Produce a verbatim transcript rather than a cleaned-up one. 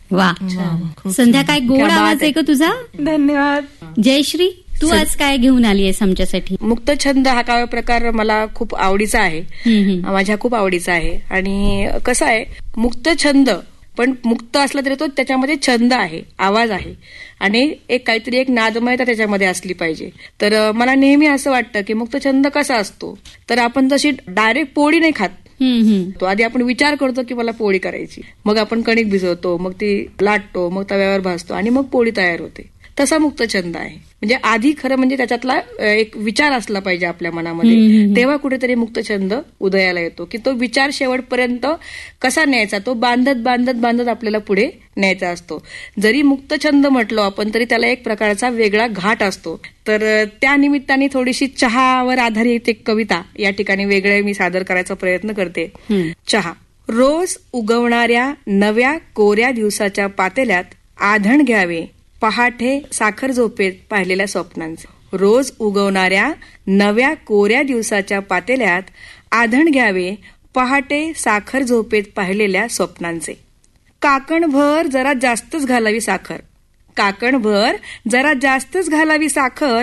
वा, संध्या काय गोड आवाज आहे का तुझा. धन्यवाद. जयश्री, तू आज काय घेऊन आली आहेस आमच्यासाठी. मुक्तछंद हा काव्य प्रकार मला खूप आवडीचा आहे, माझ्या खूप आवडीचा आहे. आणि कसं आहे, मुक्तछंद पण मुक्त असला तरी तो त्याच्यामध्ये छंद आहे, आवाज आहे आणि एक काहीतरी एक नादमयता त्याच्यामध्ये असली पाहिजे. तर मला नेहमी असं वाटतं की मुक्तछंद कसा असतो, तर आपण तशी डायरेक्ट पोळी नाही खात. तो आधी आपण विचार करतो की मला पोळी करायची, मग आपण कणिक भिजवतो, मग ती लाटतो, मग तव्यावर भाजतो आणि मग पोळी तयार होते. तसा मुक्तछंद आहे. म्हणजे आधी खरं म्हणजे त्याच्यातला एक विचार असला पाहिजे आपल्या मनामध्ये, तेव्हा कुठेतरी मुक्तछंद उदयाला येतो की तो विचार शेवटपर्यंत कसा न्यायचा, तो बांधत बांधत बांधत आपल्याला पुढे न्यायचा असतो. जरी मुक्तछंद म्हटलो आपण तरी त्याला एक प्रकारचा वेगळा घाट असतो. तर त्या निमित्ताने थोडीशी चहावर आधारित एक कविता या ठिकाणी वेगळे मी सादर करायचा प्रयत्न करते. चहा. रोज उगवणाऱ्या नव्या कोऱ्या दिवसाच्या पातेल्यात आधण घ्यावे पहाटे साखर झोपेत पाहिलेल्या स्वप्नांचे. रोज उगवणाऱ्या नव्या कोऱ्या दिवसाच्या पातेल्यात आधण घ्यावे पहाटे साखर झोपेत पाहिलेल्या स्वप्नांचे. काकणभर जरा जास्तच घालावी साखर, काकणभर जरा जास्तच घालावी साखर